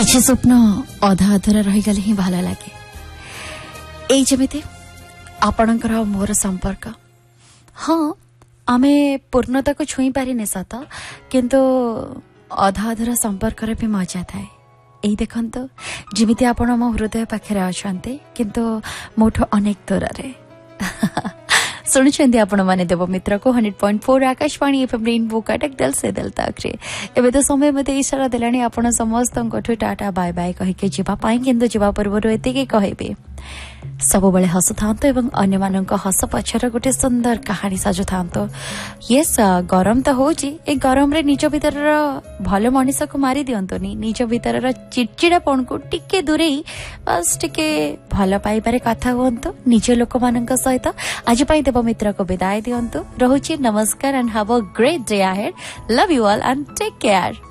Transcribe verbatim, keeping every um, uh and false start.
କିଛି ସ୍ୱପ୍ନ ଅଧା ଅଧୁରା ରହିଗଲେ ହିଁ ଭଲ ଲାଗେ। ଏଇ ଯେମିତି ଆପଣଙ୍କର ମୋର ସମ୍ପର୍କ, ହଁ ଆମେ ପୂର୍ଣ୍ଣତାକୁ ଛୁଇଁ ପାରିନେ ସତ, କିନ୍ତୁ ଅଧା ଅଧୁରା ସମ୍ପର୍କରେ ବି ମଜା ଥାଏ। ଏଇ ଦେଖନ୍ତୁ ଯେମିତି ଆପଣ ମୋ ହୃଦୟ ପାଖରେ ଅଛନ୍ତି କିନ୍ତୁ ମୋଠୁ ଅନେକ ଦୂରରେ। ଶୁଣୁଛନ୍ତି ଆପଣ ମାନେ ଦେବମିତ୍ରକୁ hundred point four Akashvani FM rainbow Cuttack ଦିଲ୍ ସେ ଦିଲ୍ ତକରେ। ଏବେ ତ ସମୟ ମୋତେ ଇଶାରା ଦେଲାଣି ଆପଣ ସମସ୍ତଙ୍କଠୁ ଟାଟା ବାଏ ବାଏ କହିକି ଯିବା ପାଇଁ, କିନ୍ତୁ ଯିବା ପୂର୍ବରୁ ଏତିକି କହିବି ସବୁବେଳେ ହସୁଥାନ୍ତୁ ଏବଂ ଅନ୍ୟମାନଙ୍କ ହସ ପଛରେ ଗୋଟେ ସୁନ୍ଦର କାହାଣୀ ସାଜୁଥାନ୍ତୁ। ୟେସ୍, ଗରମ ତ ହଉଛି, ଏ ଗରମରେ ନିଜ ଭିତରର ଭଲ ମଣିଷକୁ ମାରି ଦିଅନ୍ତୁନି। ନିଜ ଭିତରର ଚିଡ଼ଚିଡ଼ାପଣକୁ ଟିକେ ଦୂରେଇ ବାସ୍ ଟିକେ ଭଲ ପାଇବାରେ କଥା ହୁଅନ୍ତୁ ନିଜ ଲୋକମାନଙ୍କ ସହିତ। ଆଜି ପାଇଁ ଦେବମିତ୍ରକୁ ବିଦାୟ ଦିଅନ୍ତୁ। ରହୁଛି, ନମସ୍କାର, ଆଣ୍ଡ ହାଭ୍ ଅ great day ahead. Love you all and take care.